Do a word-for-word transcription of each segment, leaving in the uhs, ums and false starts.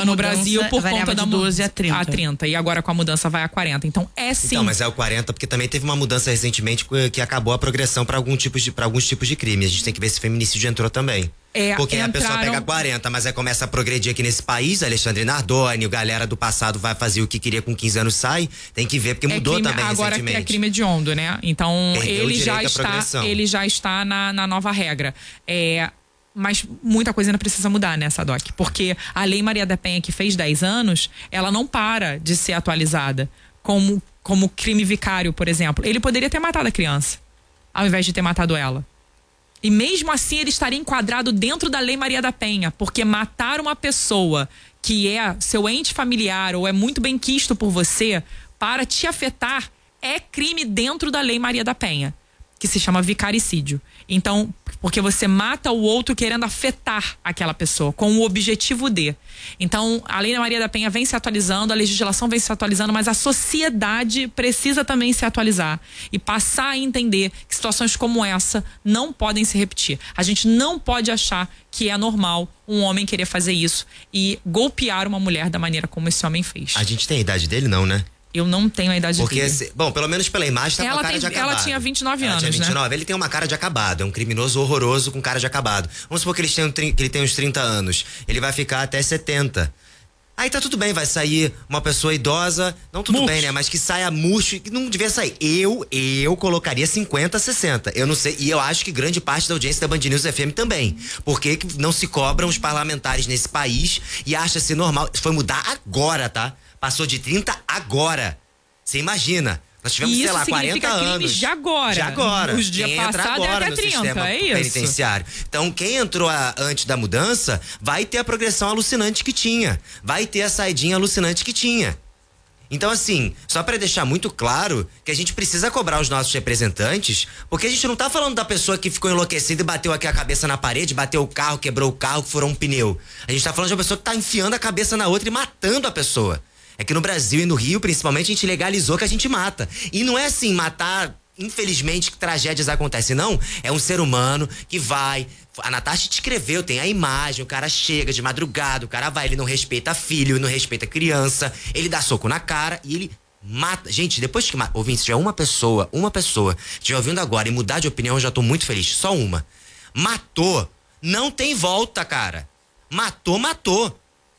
no Brasil por conta da de doze a trinta. A trinta. E agora com a mudança vai a quarenta. Então é sim. Então, mas é o quarenta porque também teve uma mudança recentemente que acabou a progressão para algum tipo de, para alguns tipos de crime. A gente tem que ver se feminicídio entrou também. É, porque entraram... a pessoa pega quarenta, mas aí começa a progredir aqui nesse país, Alexandre Nardoni, o galera do passado vai fazer o que queria com quinze anos, sai, tem que ver, porque é mudou crime, também agora recentemente. Agora é crime hediondo, né? Então Perdeu ele já, está, ele já está na, na nova regra. É, mas muita coisa ainda precisa mudar nessa, Doc, porque a Lei Maria da Penha, que fez dez anos, ela não para de ser atualizada. Como, como crime vicário, por exemplo. Ele poderia ter matado a criança, ao invés de ter matado ela. E mesmo assim ele estaria enquadrado dentro da Lei Maria da Penha, porque matar uma pessoa que é seu ente familiar ou é muito bem quisto por você para te afetar é crime dentro da Lei Maria da Penha, que se chama vicaricídio. Então, porque você mata o outro querendo afetar aquela pessoa, com o objetivo de. Então, a Lei Maria da Penha vem se atualizando, a legislação vem se atualizando, mas a sociedade precisa também se atualizar e passar a entender que situações como essa não podem se repetir. A gente não pode achar que é normal um homem querer fazer isso e golpear uma mulher da maneira como esse homem fez. A gente tem a idade dele, não, né? Eu não tenho a idade Porque dele. Esse, bom, pelo menos pela imagem tá ela com a cara tem, de acabado. Ela tinha vinte e nove ela anos, tinha vinte e nove, né? Ele tem uma cara de acabado, é um criminoso horroroso com cara de acabado. Vamos supor que ele tem, que ele tem uns trinta anos. Ele vai ficar até setenta. Aí tá tudo bem, vai sair uma pessoa idosa, não tudo murcho. bem, né? Mas que saia murcho, que não devia sair. Eu, eu colocaria cinquenta, sessenta. Eu não sei, e eu acho que grande parte da audiência da Band News F M também. Porque não se cobram os parlamentares nesse país e acha-se normal. Foi mudar agora, tá? Passou de trinta agora. Você imagina, nós tivemos, sei lá, quarenta anos. De agora. De agora. Os dias passados é até trinta, é isso. Penitenciário. Então, quem entrou a, antes da mudança vai ter a progressão alucinante que tinha. Vai ter a saidinha alucinante que tinha. Então, assim, só para deixar muito claro que a gente precisa cobrar os nossos representantes, porque a gente não tá falando da pessoa que ficou enlouquecida e bateu aqui a cabeça na parede, bateu o carro, quebrou o carro, furou um pneu. A gente tá falando de uma pessoa que tá enfiando a cabeça na outra e matando a pessoa. É que no Brasil e no Rio, principalmente, a gente legalizou que a gente mata. E não é assim, matar, infelizmente, que tragédias acontecem. Não, é um ser humano que vai... A Natasha te escreveu, tem a imagem, o cara chega de madrugada, o cara vai, ele não respeita filho, não respeita criança, ele dá soco na cara e ele mata. Gente, depois que... Ouvindo, se tiver uma pessoa, uma pessoa, estiver ouvindo agora e mudar de opinião, eu já tô muito feliz. Só uma. Matou. Não tem volta, cara. Matou, matou.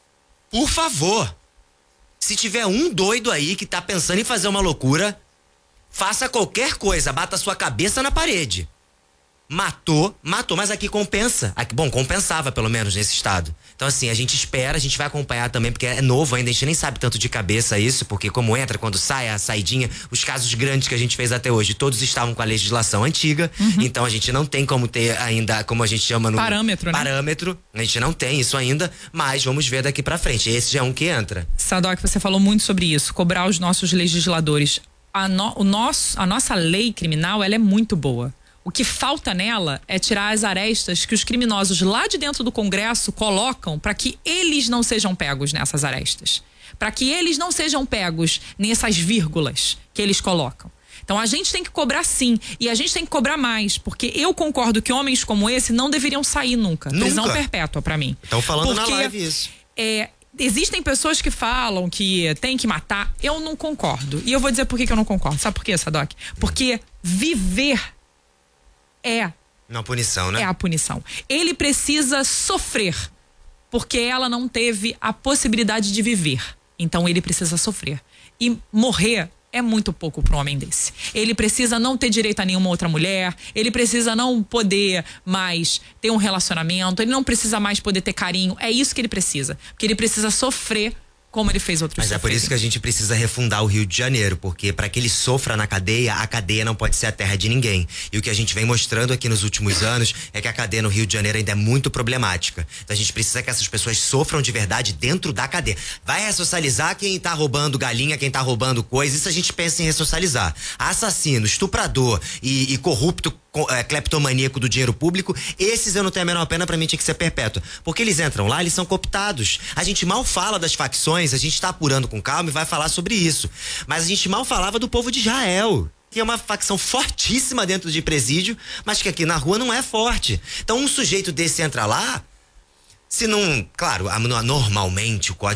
Por favor. Se tiver um doido aí que tá pensando em fazer uma loucura, faça qualquer coisa, bata sua cabeça na parede. Matou, matou, mas aqui compensa. Aqui, bom, compensava pelo menos nesse estado. Então assim, a gente espera, a gente vai acompanhar também, porque é novo ainda, a gente nem sabe tanto de cabeça isso, porque como entra, quando sai a saidinha, os casos grandes que a gente fez até hoje, todos estavam com a legislação antiga, uhum. Então a gente não tem como ter ainda, como a gente chama no... Parâmetro, né? Parâmetro, a gente não tem isso ainda, mas vamos ver daqui pra frente, esse já é um que entra. Sadoc, você falou muito sobre isso, cobrar os nossos legisladores. A, no, o nosso, a nossa lei criminal, ela é muito boa. O que falta nela é tirar as arestas que os criminosos lá de dentro do Congresso colocam para que eles não sejam pegos nessas arestas. Para que eles não sejam pegos nessas vírgulas que eles colocam. Então a gente tem que cobrar sim. E a gente tem que cobrar mais. Porque eu concordo que homens como esse não deveriam sair nunca. nunca. Prisão perpétua para mim. Estão falando porque, na live isso. É, existem pessoas que falam que tem que matar. Eu não concordo. E eu vou dizer por que, que eu não concordo. Sabe por quê, Sadoc? Porque viver é uma punição, né? É a punição. Ele precisa sofrer, porque ela não teve a possibilidade de viver. Então ele precisa sofrer. E morrer é muito pouco para um homem desse. Ele precisa não ter direito a nenhuma outra mulher, ele precisa não poder mais ter um relacionamento, ele não precisa mais poder ter carinho. É isso que ele precisa. Porque ele precisa sofrer como ele fez outros. Mas é por isso que a gente precisa refundar o Rio de Janeiro, porque para que ele sofra na cadeia, a cadeia não pode ser a terra de ninguém. E o que a gente vem mostrando aqui nos últimos anos é que a cadeia no Rio de Janeiro ainda é muito problemática. Então a gente precisa que essas pessoas sofram de verdade dentro da cadeia. Vai ressocializar quem tá roubando galinha, quem tá roubando coisa, isso a gente pensa em ressocializar. Assassino, estuprador e, e corrupto, É, cleptomaníaco do dinheiro público, esses eu não tenho a menor pena, pra mim tinha que ser perpétua. Porque eles entram lá, eles são cooptados. A gente mal fala das facções, a gente tá apurando com calma e vai falar sobre isso. Mas a gente mal falava do povo de Israel, que é uma facção fortíssima dentro de presídio, mas que aqui na rua não é forte. Então um sujeito desse entra lá, se não, claro, normalmente o Código